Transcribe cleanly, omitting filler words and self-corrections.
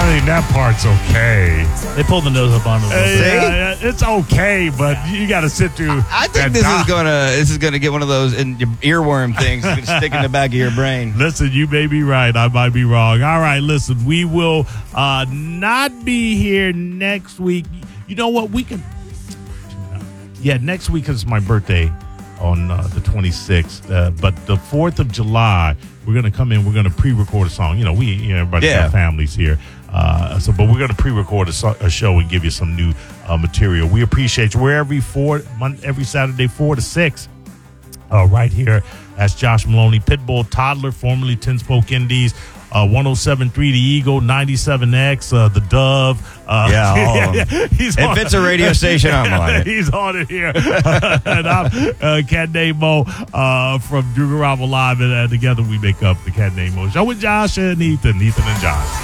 mean, that part's okay. They pulled the nose up on it. Yeah, it's okay, but you got to sit through. I think this is gonna get one of those earworm things that's gonna stick in the back of your brain. Listen, you may be right. I might be wrong. All right, listen, we will not be here next week. You know what? We can. Yeah, next week is my birthday on the 26th. But the 4th of July, we're going to come in. We're going to pre-record a song. Everybody's got families here. But we're going to pre-record a show and give you some new material. We appreciate you. We're every Saturday, 4 to 6, right here. That's Josh Maloney, Pitbull Toddler, formerly 10 Spoke Indies. 107.3 The Eagle, 97X, The Dove. If it's a radio station, I'm on it. He's on it here. And I'm Cat Nemo from Drew Garabo Live, and together we make up the Cat Nemo Show with Josh and Ethan and Josh.